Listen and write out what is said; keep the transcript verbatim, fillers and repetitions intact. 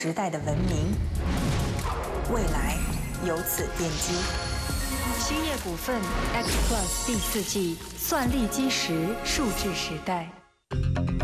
时代的文明，未来由此奠基。 兴业股份 X Plus 第四季算力基石数字时代。